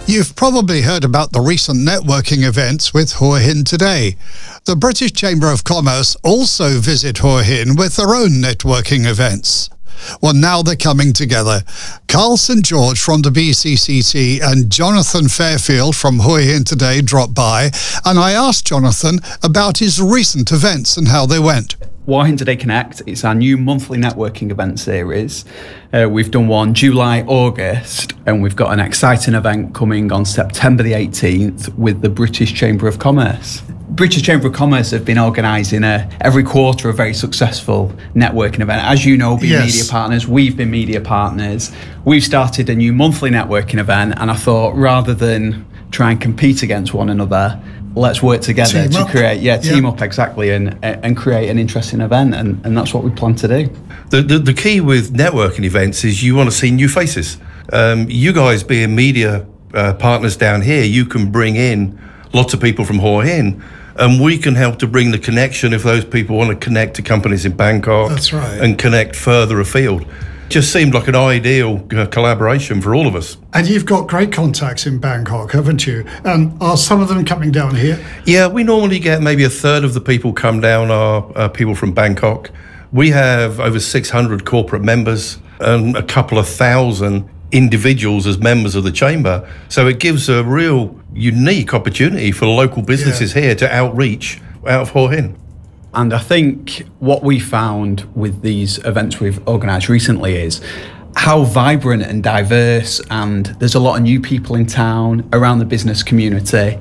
You've probably heard about the recent networking events with Hua Hin today. The British Chamber of Commerce also visit Hua Hin with their own networking events. Well, now they're coming together. Carl St. George from the BCCC and Jonathan Fairfield from Hua Hin today dropped by, and I asked Jonathan about his recent events and how they went. Hua Hin Today Connect, it's our new monthly networking event series. We've done one July, August, and we've got an exciting event coming on September the 18th with the British Chamber of Commerce. British Chamber of Commerce have been organising every quarter a very successful networking event. As you know, being media partners, we've been media partners. We've started a new monthly networking event, and I thought rather than try and compete against one another, let's work together to create, team up exactly, and create an interesting event, and that's what we plan to do. The key with networking events is you want to see new faces. You guys being media partners down here, you can bring in lots of people from Hua Hin, and we can help to bring the connection if those people want to connect to companies in Bangkok. That's right. And connect further afield. Just seemed like an ideal collaboration for all of us. And you've got great contacts in Bangkok, haven't you? And are some of them coming down here? Yeah, we normally get maybe a third of the people come down are people from Bangkok. We have over 600 corporate members and a couple of thousand individuals as members of the chamber. So it gives a real unique opportunity for local businesses here to outreach out of Hua Hin. And I think what we found with these events we've organised recently is how vibrant and diverse, and there's a lot of new people in town around the business community,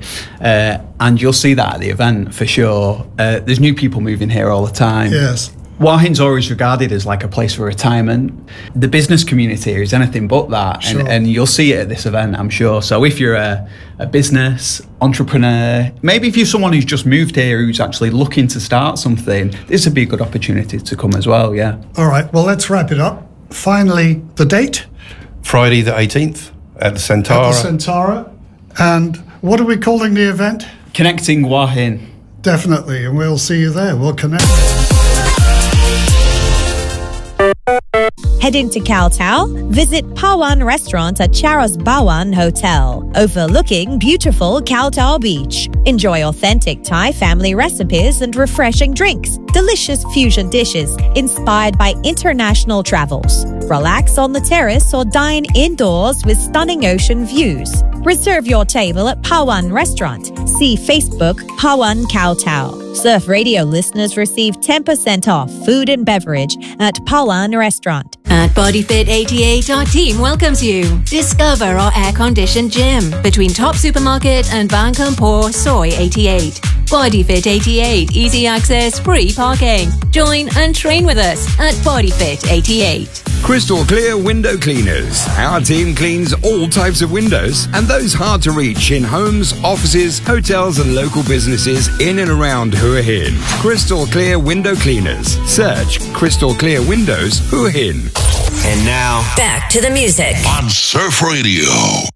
and you'll see that at the event for sure. There's new people moving here all the time. Yes. Hua Hin's always regarded as like a place for retirement. The business community here is anything but that, and you'll see it at this event, I'm sure. So if you're a business entrepreneur, maybe if you're someone who's just moved here who's actually looking to start something, this would be a good opportunity to come as well, yeah. All right, well, let's wrap it up. Finally, the date? Friday the 18th at the Centara. At the Centara. And what are we calling the event? Connecting Hua Hin. Definitely, and we'll see you there. We'll connect. Heading to Kowtow? Visit Pawan Restaurant at Charos Bawan Hotel, overlooking beautiful Kowtow Beach. Enjoy authentic Thai family recipes and refreshing drinks, delicious fusion dishes inspired by international travels. Relax on the terrace or dine indoors with stunning ocean views. Reserve your table at Pawan Restaurant. See Facebook Pawan Kowtow. Surf Radio listeners receive 10% off food and beverage at Pawan Restaurant. At BodyFit 88, our team welcomes you. Discover our air-conditioned gym between Top Supermarket and Bangkok Soi 88. BodyFit 88, easy access, free parking. Join and train with us at BodyFit 88. Crystal Clear Window Cleaners. Our team cleans all types of windows and those hard to reach in homes, offices, hotels and local businesses in and around Hua Hin. Crystal Clear Window Cleaners. Search Crystal Clear Windows Hua Hin. And now, back to the music on Surf Radio.